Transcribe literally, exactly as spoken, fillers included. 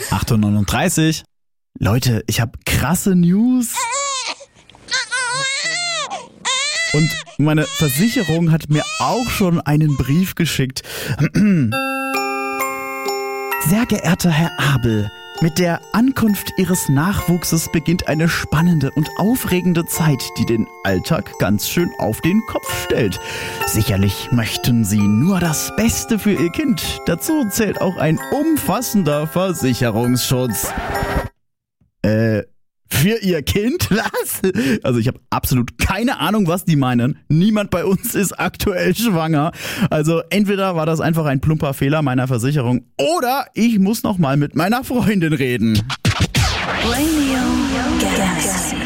acht Uhr neununddreißig. Leute, ich habe krasse News. Und meine Versicherung hat mir auch schon einen Brief geschickt. Sehr geehrter Herr Abel, mit der Ankunft Ihres Nachwuchses beginnt eine spannende und aufregende Zeit, die den Alltag ganz schön auf den Kopf stellt. Sicherlich möchten Sie nur das Beste für Ihr Kind. Dazu zählt auch ein umfassender Versicherungsschutz. Äh... Für ihr Kind? Was? Also ich habe absolut keine Ahnung, was die meinen. Niemand bei uns ist aktuell schwanger. Also entweder war das einfach ein plumper Fehler meiner Versicherung oder ich muss noch mal mit meiner Freundin reden. Radio Galaxy.